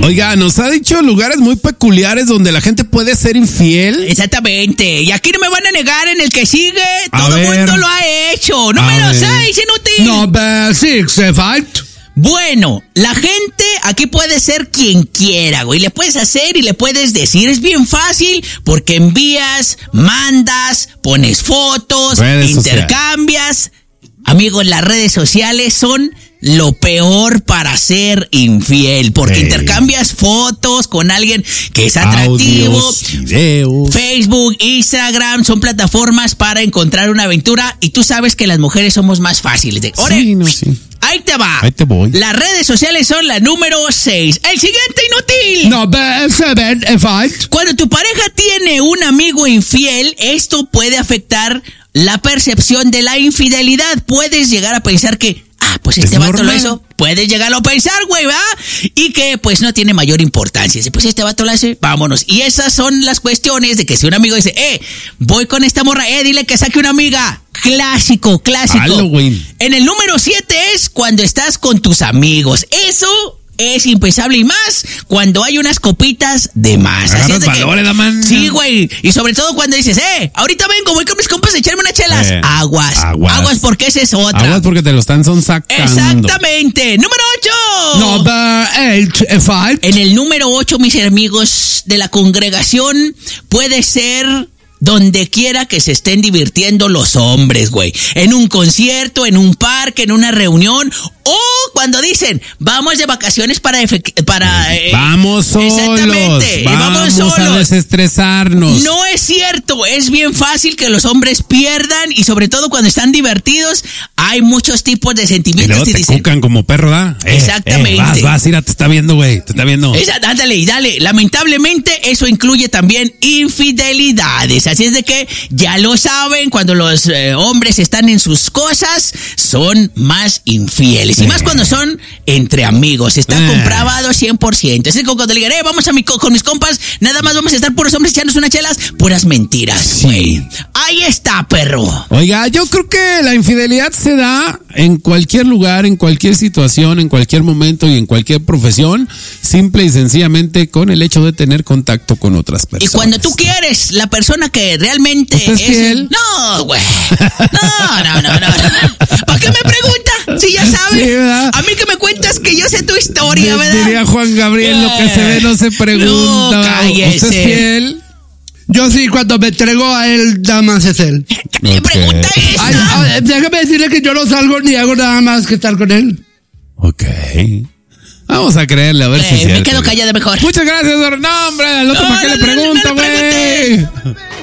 Oiga, nos ha dicho lugares muy peculiares donde la gente puede ser infiel. Exactamente. Y aquí no me van a negar en el que sigue. Todo el mundo lo ha hecho. Número 6, inútil. Number 6, 5. Bueno, la gente aquí puede ser quien quiera, güey. Le puedes hacer y le puedes decir. Es bien fácil porque envías, mandas, pones fotos, redes intercambias. Amigos, las redes sociales son lo peor para ser infiel, porque intercambias fotos con alguien que es atractivo. Audios, videos. Facebook, Instagram son plataformas para encontrar una aventura y tú sabes que las mujeres somos más fáciles. Sí. Ahí te va. Ahí te voy. Las redes sociales son la número 6. El siguiente, inútil. Number 7, 5. Cuando tu pareja tiene un amigo infiel, esto puede afectar la percepción de la infidelidad. Puedes llegar a pensar que, pues este vato lo hizo. Puedes llegar a pensar, güey, ¿va? Y que, pues, no tiene mayor importancia. Si, pues, este vato lo hace, vámonos. Y esas son las cuestiones de que si un amigo dice, voy con esta morra, dile que saque una amiga. Clásico. Halloween. En el número 7 es cuando estás con tus amigos. Eso es impensable y más cuando hay unas copitas de más. Así es de valores, daman. Sí, güey. Y sobre todo cuando dices, ahorita vengo, voy con mis compas a echarme unas chelas. Aguas porque esa es otra. Aguas porque te lo están sacando. Exactamente. Número 8. Number 8, 5. En el número 8, mis amigos de la congregación, puede ser donde quiera que se estén divirtiendo los hombres, güey. En un concierto, en un parque, en una reunión, o cuando dicen, vamos de vacaciones vamos solos. Exactamente. Vamos a desestresarnos. No es cierto. Es bien fácil que los hombres pierdan y sobre todo cuando están divertidos, hay muchos tipos de sentimientos. Y luego te cucan como perro, ¿da? Exactamente. Vas, mira, te está viendo, güey. Te está viendo. Ándale. Lamentablemente, eso incluye también infidelidades. Así es de que ya lo saben, cuando los hombres están en sus cosas, son más infieles. Y más cuando son entre amigos. Está comprobado 100%. Es como cuando le digan, vamos con mis compas, nada más vamos a estar puros hombres echándose unas chelas, puras mentiras, güey. Ahí está, perro. Oiga, yo creo que la infidelidad se da en cualquier lugar, en cualquier situación, en cualquier momento y en cualquier profesión, simple y sencillamente con el hecho de tener contacto con otras personas. Y cuando tú quieres, la persona que realmente ¿usted es fiel? No, güey. No. ¿Para qué me pregunta? Si ya sabes. Sí, ¿verdad? A mí que me cuentas que yo sé tu historia, ¿verdad? Diría Juan Gabriel, lo que se ve no se pregunta. No, cállese. ¿Usted es fiel? Yo sí, cuando me entregó a él, nada más es él. ¿Qué pregunta es esa? Déjame decirle que yo no salgo ni hago nada más que estar con él. Ok. Vamos a creerle, a ver si es cierto. Me quedo callada mejor. Muchas gracias, no, hombre, al otro para qué le pregunto, güey.